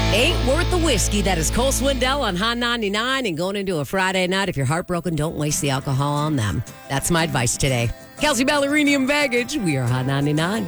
Ain't worth the whiskey. That is Cole Swindell on Hot 99. And going into a Friday night, if you're heartbroken, don't waste the alcohol on them. That's my advice today. Kelsey Ballerini and Baggage. We are Hot 99.